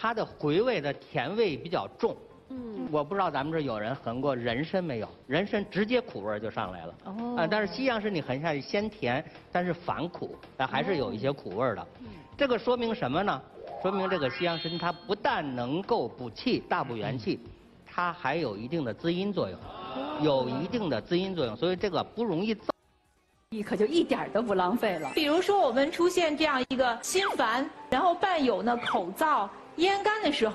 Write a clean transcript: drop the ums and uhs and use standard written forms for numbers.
它的回味的甜味比较重。我不知道咱们这有人横过人参没有？人参直接苦味就上来了。但是西洋参你横下去鲜甜，但是反苦，但还是有一些苦味的。这个说明什么呢？说明这个西洋参它不但能够补气、大补元气，它还有一定的滋阴作用，所以这个不容易造。 你可就一点都不浪费了。 比如说我们出现这样一个心烦，然后伴有呢口燥、咽干的时候。